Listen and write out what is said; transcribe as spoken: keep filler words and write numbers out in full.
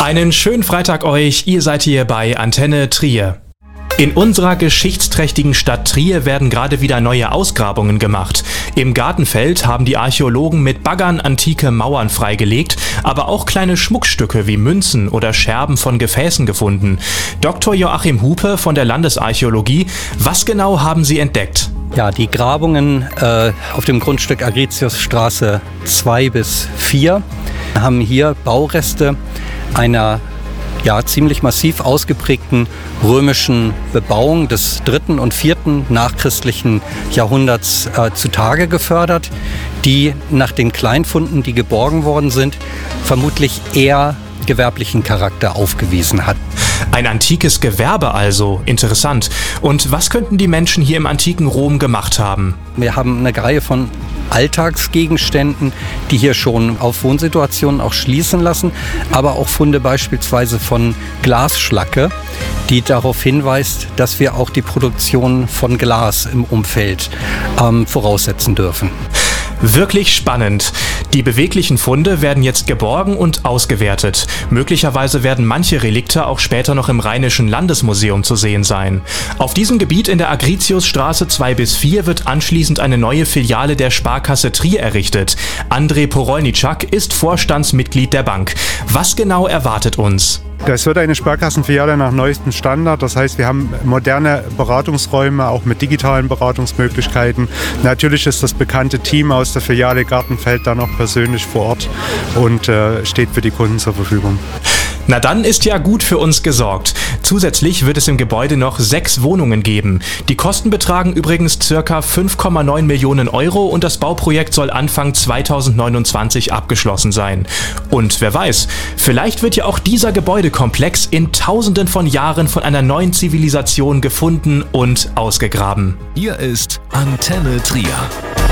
Einen schönen Freitag euch, ihr seid hier bei Antenne Trier. In unserer geschichtsträchtigen Stadt Trier werden gerade wieder neue Ausgrabungen gemacht. Im Gartenfeld haben die Archäologen mit Baggern antike Mauern freigelegt, aber auch kleine Schmuckstücke wie Münzen oder Scherben von Gefäßen gefunden. Doktor Joachim Hupe von der Landesarchäologie, was genau haben Sie entdeckt? Ja, die Grabungen äh, auf dem Grundstück Agritiusstraße zwei bis vier haben hier Baureste einer ja, ziemlich massiv ausgeprägten römischen Bebauung des dritten und vierten nachchristlichen Jahrhunderts äh, zutage gefördert, die nach den Kleinfunden, die geborgen worden sind, vermutlich eher gewerblichen Charakter aufgewiesen hat. Ein antikes Gewerbe also, interessant. Und was könnten die Menschen hier im antiken Rom gemacht haben? Wir haben eine Reihe von Alltagsgegenständen, die hier schon auf Wohnsituationen auch schließen lassen, aber auch Funde beispielsweise von Glasschlacke, die darauf hinweist, dass wir auch die Produktion von Glas im Umfeld ähm, voraussetzen dürfen. Wirklich spannend. Die beweglichen Funde werden jetzt geborgen und ausgewertet. Möglicherweise werden manche Relikte auch später noch im Rheinischen Landesmuseum zu sehen sein. Auf diesem Gebiet in der Agritiusstraße zwei bis vier wird anschließend eine neue Filiale der Sparkasse Trier errichtet. André Porolniczak ist Vorstandsmitglied der Bank. Was genau erwartet uns? Das wird eine Sparkassenfiliale nach neuestem Standard. Das heißt, wir haben moderne Beratungsräume, auch mit digitalen Beratungsmöglichkeiten. Natürlich ist das bekannte Team aus der Filiale Gartenfeld dann auch persönlich vor Ort und äh, steht für die Kunden zur Verfügung. Na dann ist ja gut für uns gesorgt. Zusätzlich wird es im Gebäude noch sechs Wohnungen geben. Die Kosten betragen übrigens ca. fünf Komma neun Millionen Euro und das Bauprojekt soll Anfang zweitausendneunundzwanzig abgeschlossen sein. Und wer weiß, vielleicht wird ja auch dieser Gebäudekomplex in Tausenden von Jahren von einer neuen Zivilisation gefunden und ausgegraben. Hier ist Antenne Trier.